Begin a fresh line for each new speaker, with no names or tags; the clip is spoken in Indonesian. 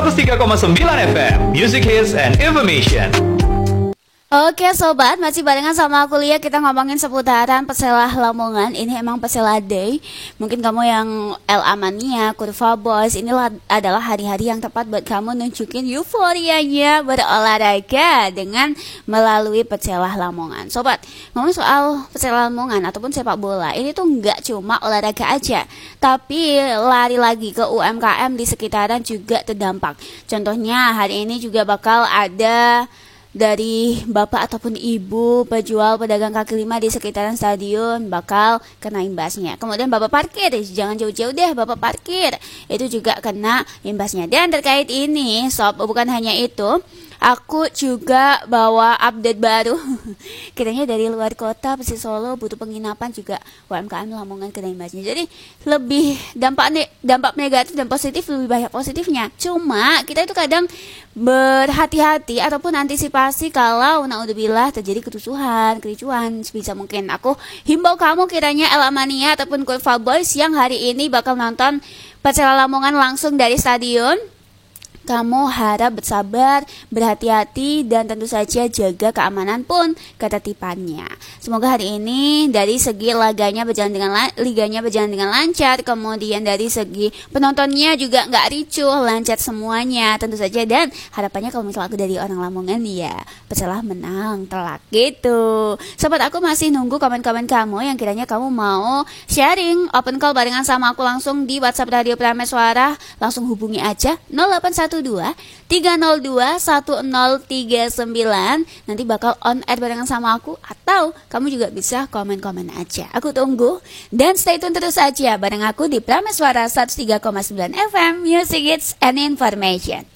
103,9 FM, Music Hits and Information.
Oke sobat, masih barengan sama aku Lia. Kita ngomongin seputaran Persela Lamongan. Ini emang Persela Day. Mungkin kamu yang LA Mania, Kurva Boys, inilah adalah hari-hari yang tepat buat kamu nunjukin euforianya berolahraga dengan melalui Persela Lamongan. Sobat, ngomong soal Persela Lamongan ataupun sepak bola, ini tuh nggak cuma olahraga aja, tapi lari lagi ke UMKM di sekitaran juga terdampak. Contohnya hari ini juga bakal ada dari bapak ataupun ibu penjual pedagang kaki lima di sekitaran stadion bakal kena imbasnya. Kemudian bapak parkir, jangan jauh-jauh deh, bapak parkir itu juga kena imbasnya. Dan terkait ini sob, bukan hanya itu, aku juga bawa update baru. Kiranya dari luar kota Persis Solo butuh penginapan juga UMKM Lamongan kena imbasnya. Jadi lebih dampak negatif dan positif, lebih banyak positifnya. Cuma kita itu kadang berhati-hati ataupun antisipasi kalau naudzubillah terjadi kerusuhan, kericuhan. Sebisa mungkin aku himbau kamu kiranya LA Mania ataupun Kurva Boys yang hari ini bakal nonton Persela Lamongan langsung dari stadion, kamu harap bersabar, berhati-hati, dan tentu saja jaga keamanan pun ketertibannya. Semoga hari ini dari segi liganya berjalan dengan lancar, kemudian dari segi penontonnya juga nggak ricuh, lancar semuanya tentu saja. Dan harapannya kalau misalnya aku dari orang Lamongan ya Persela menang telak gitu. Sobat, aku masih nunggu komen-komen kamu yang kiranya kamu mau sharing open call barengan sama aku langsung di WhatsApp Radio Prameswara. Langsung hubungi aja 0812 302 1039. Nanti bakal on air barengan sama aku, atau kamu juga bisa komen-komen aja. Aku tunggu, dan stay tune terus aja bareng aku di Prameswara 103,9 FM Music Hits and Information.